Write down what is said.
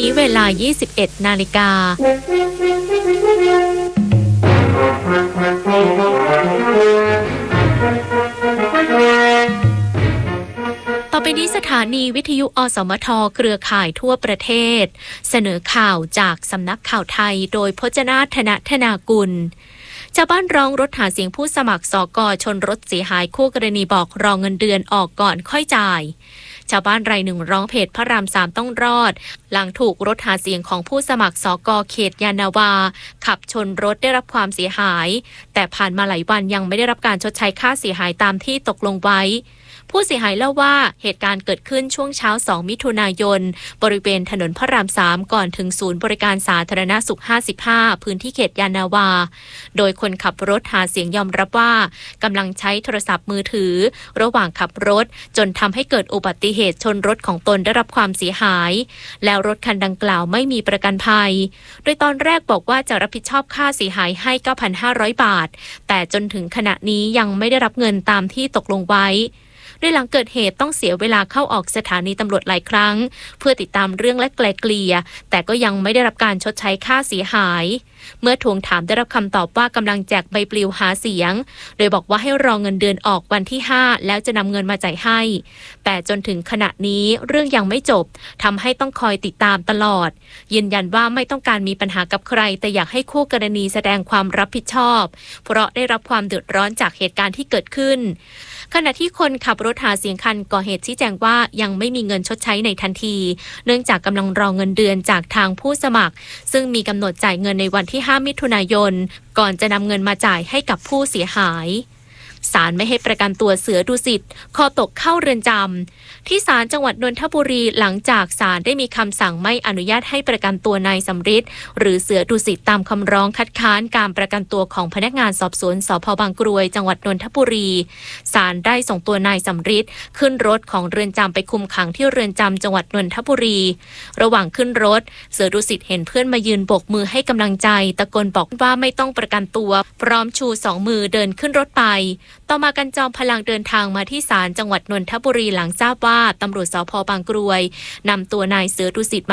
นี้เวลา 21 นาฬิกาต่อไปนี้สถานีวิทยุอสมทเครือข่ายทั่วประเทศเสนอข่าวจากสำนักข่าวไทยโดยพจนาถนธนากุลชาวบ้านร้องรถหาเสียงผู้สมัครสก.ชนรถเสียหายคู่กรณีบอกรอเงินเดือนออกก่อนค่อยจ่ายชาวบ้านรายหนึ่งร้องเพจพระราม3ต้องรอดหลังถูกรถหาเสียงของผู้สมัครสก.เขตยานนาวาขับชนรถได้รับความเสียหายแต่ผ่านมาหลายวันยังไม่ได้รับการชดใช้ค่าเสียหายตามที่ตกลงไว้ผู้เสียหายเล่าว่าเหตุการณ์เกิดขึ้นช่วงเช้า2มิถุนายนบริเวณถนนพระราม3ก่อนถึงศูนย์บริการสาธารณสุข55พื้นที่เขตยานนาวาโดยคนขับรถหาเสียงยอมรับว่ากำลังใช้โทรศัพท์มือถือระหว่างขับรถจนทำให้เกิดอุบัติเหตุชนรถของตนได้รับความเสียหายแล้วรถคันดังกล่าวไม่มีประกันภัยโดยตอนแรกบอกว่าจะรับผิดชอบค่าเสียหายให้ 9,500 บาทแต่จนถึงขณะนี้ยังไม่ได้รับเงินตามที่ตกลงไว้โดยหลังเกิดเหตุต้องเสียเวลาเข้าออกสถานีตำรวจหลายครั้งเพื่อติดตามเรื่องและไกล่เกลี่ยแต่ก็ยังไม่ได้รับการชดใช้ค่าเสียหายเมื่อทวงถามได้รับคำตอบว่ากำลังแจกใบปลิวหาเสียงโดยบอกว่าให้รอเงินเดือนออกวันที่5แล้วจะนำเงินมาจ่ายให้แต่จนถึงขณะนี้เรื่องยังไม่จบทำให้ต้องคอยติดตามตลอดยืนยันว่าไม่ต้องการมีปัญหากับใครแต่อยากให้คู่กรณีแสดงความรับผิดชอบเพราะได้รับความเดือดร้อนจากเหตุการณ์ที่เกิดขึ้นขณะที่คนขับรถหาเสียงคันก่อเหตุชี้แจงว่ายังไม่มีเงินชดใช้ในทันทีเนื่องจากกำลังรอเงินเดือนจากทางผู้สมัครซึ่งมีกำหนดจ่ายเงินในวันที่5มิถุนายนก่อนจะนำเงินมาจ่ายให้กับผู้เสียหายศาลไม่ให้ประกันตัวเสือดุสิตคอตกเข้าเรือนจำที่ศาลจังหวัดนนทบุรีหลังจากศาลได้มีคำสั่งไม่อนุญาตให้ประกันตัวนายสำริดหรือเสือดุสิตตามคำร้องคัดค้านการประกันตัวของพนักงานสอบสวนสภ.บางกรวยจังหวัดนนทบุรีศาลได้ส่งตัวนายสำริดขึ้นรถของเรือนจำไปคุมขังที่เรือนจำจังหวัดนนทบุรีระหว่างขึ้นรถเสือดุสิตเห็นเพื่อนมายืนโบกมือให้กำลังใจตะโกนบอกว่าไม่ต้องประกันตัวพร้อมชู2มือเดินขึ้นรถไปต่อมากันจอมพลังเดินทางมาที่ศาลจังหวัดนนทบุรีหลังทราบว่าตำรวจสภ.บางกรวยนำตัวนายเสือดุสิต